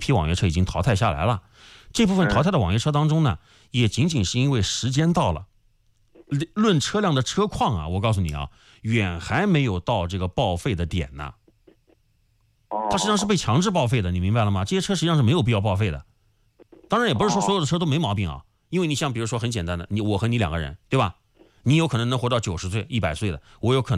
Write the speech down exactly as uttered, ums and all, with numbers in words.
批网约车已经淘汰下来了。这部分淘汰的网约车当中呢，也仅仅是因为时间到了，论车辆的车况啊，我告诉你啊，远还没有到这个报废的点呢。它实际上是被强制报废的，你明白了吗？这些车实际上是没有必要报废的。当然也不是说所有的车都没毛病啊，因为你像比如说很简单的，你我和你两个人，对吧？你有可能能活到九十岁、一百岁的，我有可能